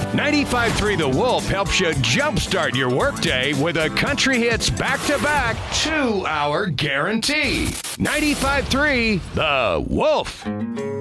95.3 The Wolf helps you jumpstart your workday with a country hits back-to-back 2-hour guarantee. 95.3 The Wolf.